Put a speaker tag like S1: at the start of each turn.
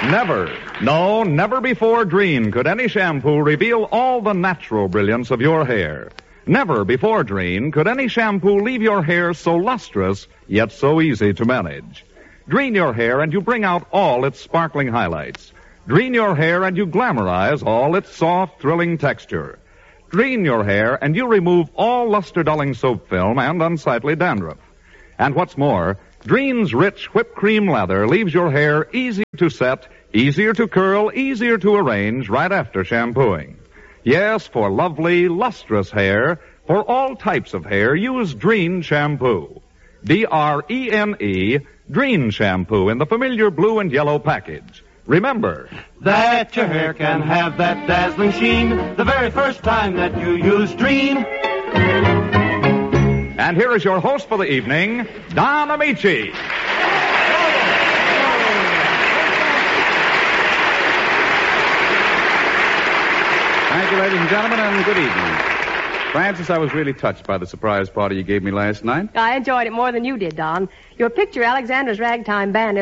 S1: Never, no, never before Dreen could any shampoo reveal all the natural brilliance of your hair. Never before Dreen could any shampoo leave your hair so lustrous, yet so easy to manage. Dreen your hair and you bring out all its sparkling highlights. Dreen your hair and you glamorize all its soft, thrilling texture. Dreen your hair and you remove all luster-dulling soap film and unsightly dandruff. And what's more, Dreen's rich whipped cream lather leaves your hair easier to set, easier to curl, easier to arrange right after shampooing. Yes, for lovely, lustrous hair, for all types of hair, use Dreen shampoo. D-R-E-N-E, Dreen shampoo in the familiar blue and yellow package. Remember
S2: that your hair can have that dazzling sheen the very first time that you use Dreen.
S1: And here is your host for the evening, Don Amici.
S3: Thank you, ladies and gentlemen, and good evening. Frances, I was really touched by the surprise party you gave me last night.
S4: I enjoyed it more than you did, Don. Your picture, Alexander's Ragtime Band,